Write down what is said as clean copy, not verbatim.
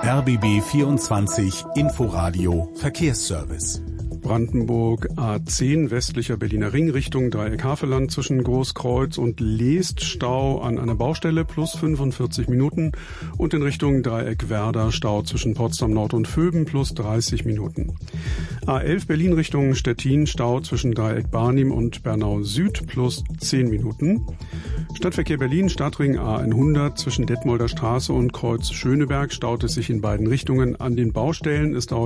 RBB 24 Inforadio Verkehrsservice. Brandenburg A10 westlicher Berliner Ring Richtung Dreieck Havelland zwischen Großkreuz und Leest Stau an einer Baustelle plus 45 Minuten und in Richtung Dreieck Werder Stau zwischen Potsdam Nord und Vöben plus 30 Minuten. A11 Berlin Richtung Stettin Stau zwischen Dreieck Barnim und Bernau Süd plus 10 Minuten. Stadtverkehr Berlin Stadtring A100 zwischen Detmolder Straße und Kreuz Schöneberg staut es sich in beiden Richtungen an den Baustellen. Es dauert